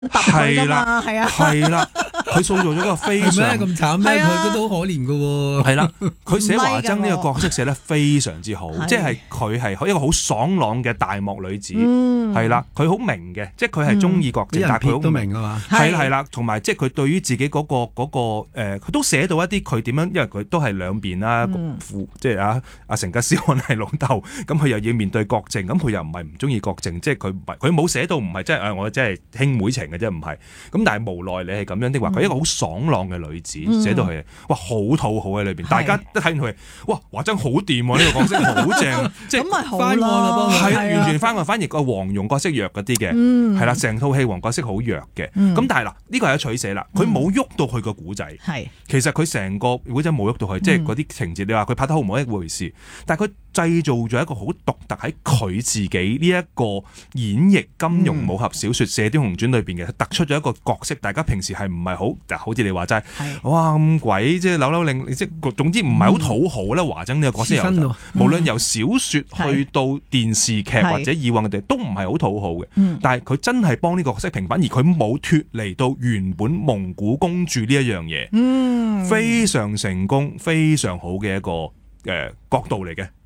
係啦， 係啊， 係啦，佢塑造咗一個非常咁慘咩？佢都好可憐噶喎。 係啦，佢寫華珍呢個角色寫得非常之好，即係佢係一個好爽朗嘅大漠女子，係啦，佢好明嘅，即係佢係中意郭靖，但係佢好明啊嘛， 係啦，同埋即係佢對於自己嗰個佢都寫到一啲佢點樣，因為佢都係兩邊啦，即係阿成吉思汗係老豆，咁佢又要面對郭靖，咁佢又唔係唔中意郭靖，即係佢冇寫到唔係即係我即係兄妹情嘅啫，唔係，咁但係無奈你係咁樣的話，佢一個好爽朗嘅女子，寫到佢哇好討好喺裏邊，大家都睇到佢哇華珍好掂喎，呢個角色好正，即係翻案啦， 係完全翻案，反而個黃蓉角色弱嗰啲嘅，係啦，成套戲黃角色好弱嘅，咁但係嗱呢個係一取捨啦，佢冇喐到佢個古仔，其實佢成個古仔冇喐到佢，即係嗰啲情節，你話佢拍得好唔好一回事，但係佢製造咗一個好獨特喺佢自己呢一個演繹金庸武俠小説《射雕英雄傳》裏邊嘅，突出咗一個角色，大家平時係唔係好似你話齋，哇咁鬼即係扭扭令，即係總之唔係好討好啦。華珍呢個角色由無論由小説去到電視劇或者以往嘅地都唔係好討好嘅，但係佢真係幫呢個角色平反，而佢冇脫離到原本蒙古公主呢一樣嘢，非常成功、非常好嘅一個角度嚟嘅。